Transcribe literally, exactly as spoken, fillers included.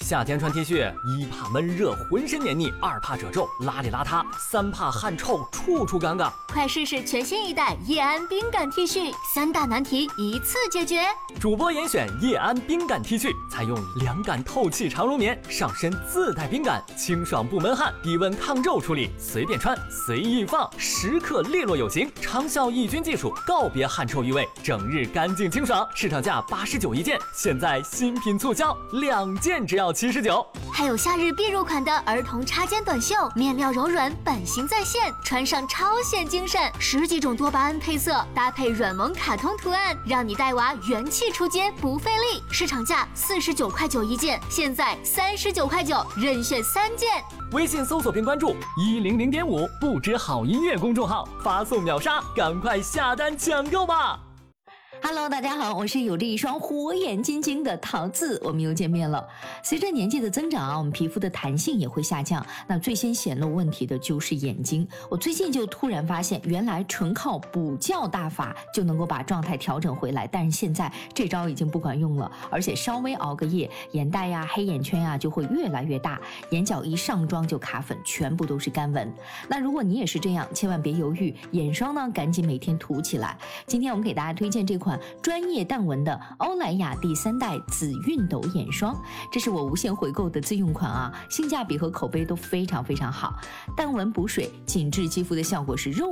夏天穿 T 恤，一怕闷热浑身黏腻，二怕褶皱邋里邋遢，三怕汗臭处处尴尬。 快试试全新一代叶安冰感 T 恤，三大难题一次解决。 主播严选叶安冰感 T 恤，采用凉感透气长绒棉，上身自带冰感，清爽不闷汗，低温抗皱处理，随便穿随意放，时刻利落有型，长效抑菌技术，告别汗臭异味，整日干净清爽。市场价八十九一件，现在新品促销，两件只要七十九。 还有夏日必入款的儿童插肩短袖，面料柔软，版型再现，穿上超显精神。十几种多巴胺配色，搭配软萌卡通图案，让你带娃元气出街不费力。市场价四十九块九一件，现在三十九块九，任选三件。 微信搜索并关注一零零点五不知好音乐公众号，发送秒杀，赶快下单抢购吧。 Hello， 大家好，我是有着一双火眼金睛的桃子，我们又见面了。随着年纪的增长啊，我们皮肤的弹性也会下降，那最先显露问题的就是眼睛。我最近就突然发现，原来纯靠补觉大法就能够把状态调整回来，但是现在这招已经不管用了，而且稍微熬个夜，眼袋呀、黑眼圈呀就会越来越大，眼角一上妆就卡粉，全部都是干纹。那如果你也是这样，千万别犹豫，眼霜呢赶紧每天涂起来。今天我们给大家推荐这款专业淡纹的欧莱雅第三代紫熨斗眼霜，这是我无限回购的自用款啊，性价比和口碑都非常非常好，淡纹补水，紧致肌肤的效果是肉